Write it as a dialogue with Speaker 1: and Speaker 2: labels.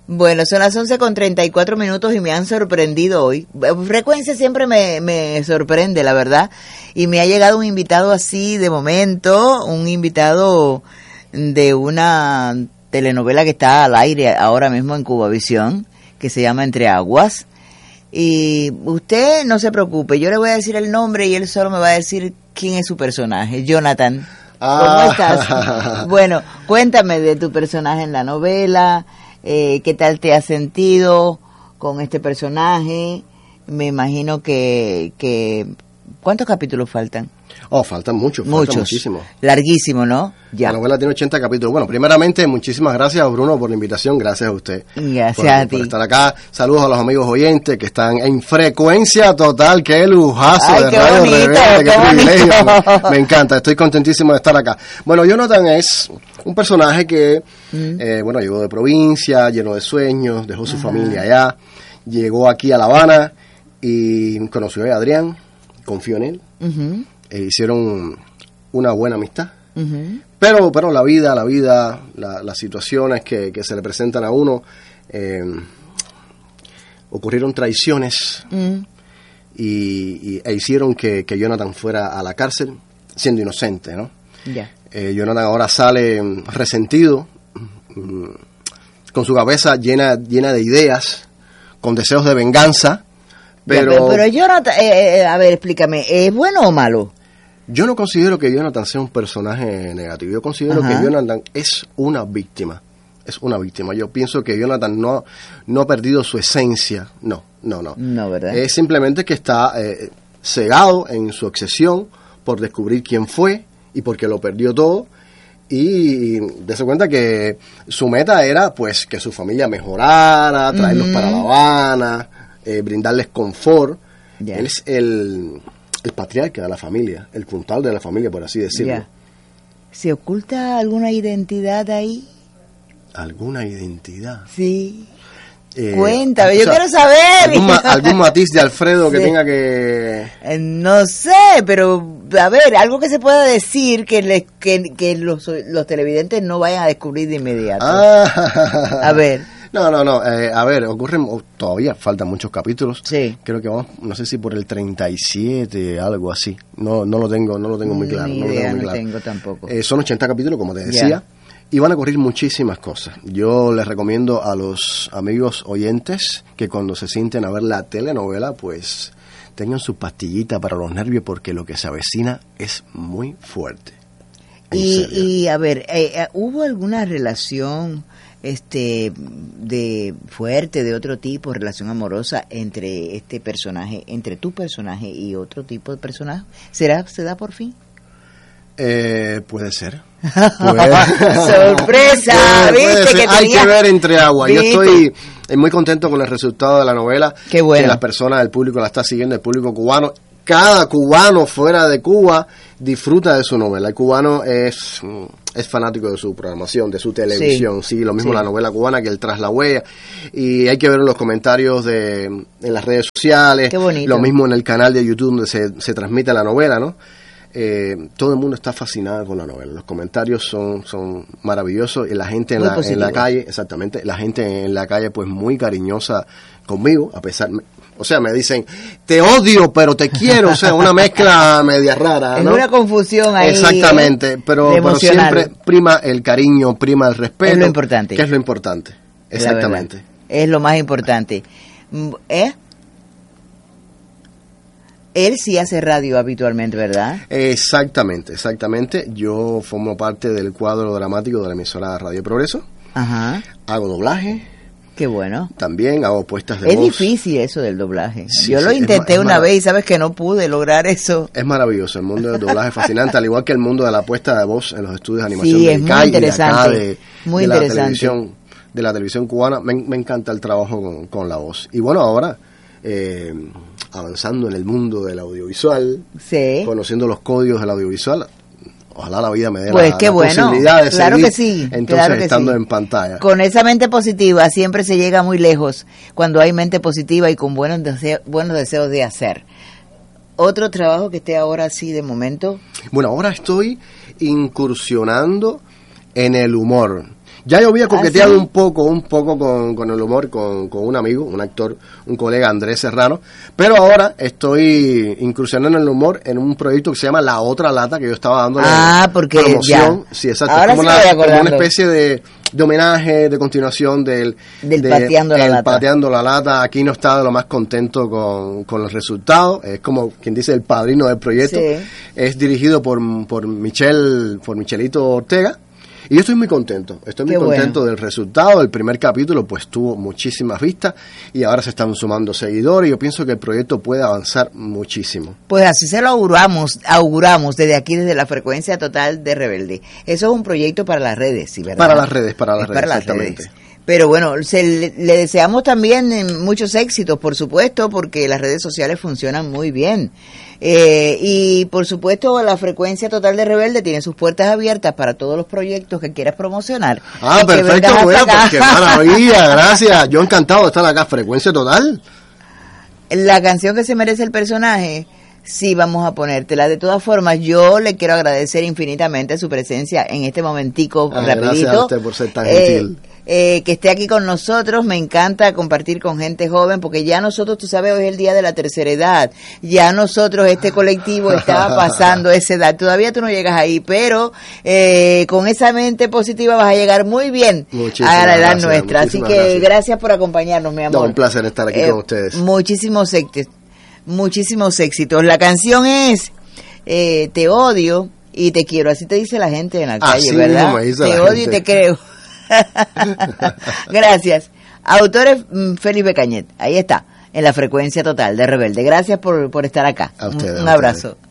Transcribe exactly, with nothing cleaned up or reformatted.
Speaker 1: Bueno, son las once con treinta y cuatro minutos y me han sorprendido hoy. Frecuencia siempre me, me sorprende, la verdad. Y me ha llegado un invitado así de momento, un invitado de una telenovela que está al aire ahora mismo en Cubavisión, que se llama Entre Aguas. Y usted no se preocupe, yo le voy a decir el nombre y él solo me va a decir quién es su personaje. Jonathan, ¿cómo ah. estás? Bueno, cuéntame de tu personaje en la novela. Eh, ¿Qué tal te has sentido con este personaje? Me imagino que, que... ¿Cuántos capítulos faltan?
Speaker 2: Oh, faltan muchos, faltan
Speaker 1: muchos.
Speaker 2: muchísimos.
Speaker 1: Larguísimo, ¿no?
Speaker 2: Ya. La novela tiene ochenta capítulos. Bueno, primeramente, muchísimas gracias, Bruno, por la invitación. Gracias a usted.
Speaker 1: Gracias
Speaker 2: por,
Speaker 1: a ti.
Speaker 2: Por estar acá. Saludos a los amigos oyentes que están en frecuencia total. ¡Qué lujazo!
Speaker 1: Ay,
Speaker 2: de
Speaker 1: qué
Speaker 2: Radio
Speaker 1: bonito,
Speaker 2: Rebelde! ¡Qué,
Speaker 1: qué
Speaker 2: privilegio!
Speaker 1: bonito.
Speaker 2: Me encanta, estoy contentísimo de estar acá. Bueno, Jonathan es un personaje que, mm. eh, bueno, llegó de provincia, lleno de sueños, dejó su Ajá. familia allá, llegó aquí a La Habana y conoció a Adrián, confió en él, uh-huh. e hicieron una buena amistad. Uh-huh. Pero, pero la vida, la vida, la, las situaciones que, que se le presentan a uno, eh, ocurrieron traiciones uh-huh. y, y, e hicieron que, que Jonathan fuera a la cárcel siendo inocente, ¿no?
Speaker 1: Yeah.
Speaker 2: Eh, Jonathan ahora sale um, resentido, um, con su cabeza llena, llena de ideas, con deseos de venganza, pero...
Speaker 1: Yeah, pero, pero Jonathan, eh, eh, a ver, explícame, ¿es bueno o malo?
Speaker 2: Yo no considero que Jonathan sea un personaje negativo. Yo considero Ajá. que Jonathan es una víctima. Es una víctima. Yo pienso que Jonathan no, no ha perdido su esencia. No, no, no.
Speaker 1: No, ¿verdad?
Speaker 2: Es simplemente que está eh, cegado en su obsesión por descubrir quién fue y porque lo perdió todo. Y dése cuenta que su meta era pues que su familia mejorara, traerlos uh-huh. para La Habana, eh, brindarles confort. Yeah. Él es el... el patriarca de la familia, el puntal de la familia, por así decirlo. Yeah.
Speaker 1: ¿Se oculta alguna identidad ahí?
Speaker 2: ¿Alguna identidad?
Speaker 1: Sí.
Speaker 2: Eh,
Speaker 1: Cuéntame,
Speaker 2: o sea,
Speaker 1: yo quiero saber.
Speaker 2: ¿Algún, ma- algún matiz de Alfredo sí. que tenga que...?
Speaker 1: Eh, no sé, pero a ver, algo que se pueda decir que, le, que, que los, los televidentes no vayan a descubrir de inmediato.
Speaker 2: Ah.
Speaker 1: A ver.
Speaker 2: No, no, no, eh, a ver, ocurren, todavía faltan muchos capítulos.
Speaker 1: Sí.
Speaker 2: Creo que vamos, no sé si por el treinta y siete, algo así. No no lo tengo, no lo tengo muy claro.
Speaker 1: Ni
Speaker 2: no
Speaker 1: idea,
Speaker 2: lo tengo muy
Speaker 1: no
Speaker 2: claro.
Speaker 1: tengo tampoco.
Speaker 2: Eh, son ochenta capítulos, como te decía,
Speaker 1: yeah.
Speaker 2: y van a ocurrir muchísimas cosas. Yo les recomiendo a los amigos oyentes que cuando se sienten a ver la telenovela, pues tengan su pastillita para los nervios, porque lo que se avecina es muy fuerte.
Speaker 1: Y, y a ver, eh, ¿hubo alguna relación este de fuerte de otro tipo, relación amorosa entre este personaje, entre tu personaje y otro tipo de personaje? ¿Será se da por fin?
Speaker 2: Eh, puede ser.
Speaker 1: Puede. Sorpresa,
Speaker 2: puede,
Speaker 1: ¿viste?
Speaker 2: Puede
Speaker 1: Que
Speaker 2: Hay
Speaker 1: tenía...
Speaker 2: que ver Entre Aguas.
Speaker 1: ¿Viste?
Speaker 2: Yo estoy muy contento con el resultado de la novela.
Speaker 1: Qué bueno.
Speaker 2: Que las personas, el público la está siguiendo, el público cubano. Cada cubano fuera de Cuba disfruta de su novela. El cubano es, es fanático de su programación, de su televisión. Sí, sí lo mismo sí. la novela cubana que el Tras la Huella. Y hay que ver en los comentarios de en las redes sociales.
Speaker 1: Qué bonito.
Speaker 2: Lo mismo en el canal de YouTube donde se, se transmite la novela, ¿no? Eh, todo el mundo está fascinado con la novela. Los comentarios son, son maravillosos y la gente en la, en la calle, exactamente, la gente en la calle pues muy cariñosa conmigo, a pesar, o sea, me dicen, te odio, pero te quiero, o sea, una mezcla media rara, ¿no?
Speaker 1: Es una confusión ahí.
Speaker 2: Exactamente, eh, pero, pero siempre prima el cariño, prima el respeto.
Speaker 1: Es lo importante.
Speaker 2: Que es lo importante, exactamente.
Speaker 1: Es lo más importante. ¿Eh? Él sí hace radio habitualmente, ¿verdad?
Speaker 2: Exactamente, exactamente. Yo formo parte del cuadro dramático de la emisora Radio Progreso.
Speaker 1: Ajá.
Speaker 2: Hago doblaje.
Speaker 1: Qué bueno.
Speaker 2: También hago puestas de
Speaker 1: es
Speaker 2: voz.
Speaker 1: Es difícil eso del doblaje.
Speaker 2: Sí,
Speaker 1: Yo
Speaker 2: sí,
Speaker 1: lo intenté
Speaker 2: es, es
Speaker 1: una
Speaker 2: marav-
Speaker 1: vez y sabes que no pude lograr eso.
Speaker 2: Es maravilloso. El mundo del doblaje es fascinante, al igual que el mundo de la puesta de voz en los estudios de animación
Speaker 1: sí,
Speaker 2: de
Speaker 1: es muy
Speaker 2: calle,
Speaker 1: interesante.
Speaker 2: De acá, de,
Speaker 1: muy
Speaker 2: de la
Speaker 1: interesante.
Speaker 2: televisión, de la televisión cubana. Me, me encanta el trabajo con, con la voz. Y bueno, ahora... Eh, avanzando en el mundo del audiovisual,
Speaker 1: sí.
Speaker 2: conociendo los códigos del audiovisual, ojalá la vida me dé
Speaker 1: pues
Speaker 2: la,
Speaker 1: qué
Speaker 2: la
Speaker 1: bueno.
Speaker 2: posibilidad de
Speaker 1: claro
Speaker 2: seguir,
Speaker 1: que sí,
Speaker 2: entonces
Speaker 1: claro que
Speaker 2: estando
Speaker 1: sí.
Speaker 2: en pantalla.
Speaker 1: Con esa mente positiva siempre se llega muy lejos, cuando hay mente positiva y con buenos deseos, buenos deseos de hacer. ¿Otro trabajo que esté ahora así de momento?
Speaker 2: Bueno, ahora estoy incursionando en el humor. Ya yo había coqueteado
Speaker 1: ¿Ah, sí?
Speaker 2: un poco, un poco con, con el humor, con, con un amigo, un actor, un colega, Andrés Serrano, pero ahora estoy incursionando en el humor en un proyecto que se llama La Otra Lata, que yo estaba dando
Speaker 1: ah, porque
Speaker 2: promoción.
Speaker 1: Ya.
Speaker 2: Sí, exacto.
Speaker 1: Ahora
Speaker 2: es como,
Speaker 1: sí
Speaker 2: una, como una especie de, de homenaje, de continuación del,
Speaker 1: del
Speaker 2: de,
Speaker 1: Pateando la
Speaker 2: el
Speaker 1: Lata.
Speaker 2: Pateando la Lata. Aquí no estaba de lo más contento con, con los resultados. Es como quien dice el padrino del proyecto.
Speaker 1: Sí.
Speaker 2: Es dirigido por, por Michel, por Michelito Ortega. Y yo estoy muy contento, estoy muy
Speaker 1: Qué
Speaker 2: contento
Speaker 1: bueno.
Speaker 2: del resultado. El primer capítulo pues tuvo muchísimas vistas y ahora se están sumando seguidores y yo pienso que el proyecto puede avanzar muchísimo.
Speaker 1: Pues así se lo auguramos, auguramos desde aquí, desde la frecuencia total de Rebelde. Eso es un proyecto para las redes, ¿sí, verdad?
Speaker 2: Para las redes, para las
Speaker 1: Es
Speaker 2: redes,
Speaker 1: para las
Speaker 2: exactamente.
Speaker 1: redes. Pero bueno, se, le, le deseamos también eh, muchos éxitos, por supuesto, porque las redes sociales funcionan muy bien. Eh, y por supuesto, la frecuencia total de Rebelde tiene sus puertas abiertas para todos los proyectos que quieras promocionar.
Speaker 2: Ah,
Speaker 1: y que
Speaker 2: perfecto,
Speaker 1: vengas
Speaker 2: bueno,
Speaker 1: hasta acá.
Speaker 2: pues qué maravilla, gracias. Yo encantado de estar acá, frecuencia total.
Speaker 1: La canción que se merece el personaje, sí vamos a ponértela. De todas formas, yo le quiero agradecer infinitamente su presencia en este momentico,
Speaker 2: Ah,
Speaker 1: rapidito.
Speaker 2: gracias a usted por ser tan
Speaker 1: Eh,
Speaker 2: gentil.
Speaker 1: eh, que esté aquí con nosotros. Me encanta compartir con gente joven, porque ya nosotros, tú sabes, hoy es el día de la tercera edad. Ya nosotros, este colectivo, está pasando esa edad. Todavía tú no llegas ahí, pero eh, con esa mente positiva vas a llegar muy bien
Speaker 2: Muchísimas
Speaker 1: a la edad
Speaker 2: gracias,
Speaker 1: nuestra. Así que
Speaker 2: muchísimas gracias.
Speaker 1: gracias por acompañarnos, mi amor.
Speaker 2: No, un placer estar aquí
Speaker 1: Eh,
Speaker 2: con ustedes.
Speaker 1: Muchísimos éxitos. Muchísimos éxitos. La canción es eh, Te odio y te quiero. Así te dice la gente en la calle,
Speaker 2: Así
Speaker 1: ¿verdad?
Speaker 2: mismo me dice
Speaker 1: Te
Speaker 2: la
Speaker 1: odio
Speaker 2: gente.
Speaker 1: y te creo. Gracias. Autores mm, Felipe Cañet. Ahí está, en la frecuencia total de Rebelde. Gracias por, por estar acá.
Speaker 2: A ustedes,
Speaker 1: Un, un
Speaker 2: a
Speaker 1: abrazo.
Speaker 2: ustedes.